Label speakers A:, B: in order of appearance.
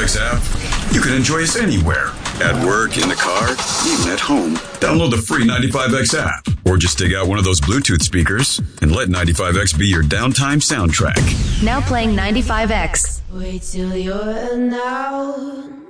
A: 95X app, you can enjoy us anywhere. At work, in the car, even at home. Download the free 95X app. Or just dig out one of those Bluetooth speakers and let 95X be your downtime soundtrack.
B: Now playing 95X.
C: Wait till you're now.